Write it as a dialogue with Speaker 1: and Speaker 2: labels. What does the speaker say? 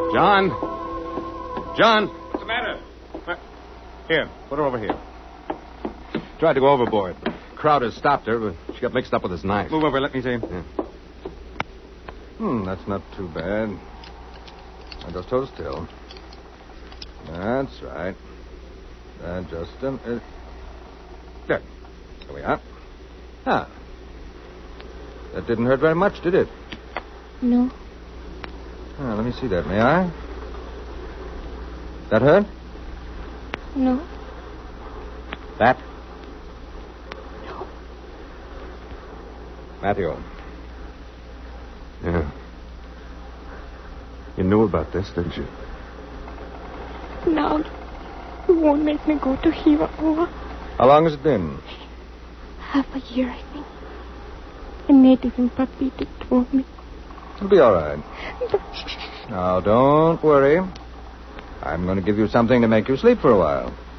Speaker 1: John? John?
Speaker 2: What's the matter?
Speaker 1: Here, put her over here. Tried to go overboard. Crowder stopped her, but she got mixed up with his knife.
Speaker 2: Move over, let me see.
Speaker 1: Yeah.
Speaker 3: That's not too bad. Now just hold still. That's right. Just a minute. There we are. That didn't hurt very much, did it?
Speaker 4: No.
Speaker 3: Let me see that, may I? That hurt?
Speaker 4: No.
Speaker 3: That?
Speaker 4: No.
Speaker 3: Matthew.
Speaker 1: Yeah. You knew about this, didn't you?
Speaker 4: Now, you won't make me go to Hiva.
Speaker 3: How long has it been?
Speaker 4: Half a year, I think. A native in Papito told me.
Speaker 3: It'll be all right. Now, don't worry. I'm going to give you something to make you sleep for a while.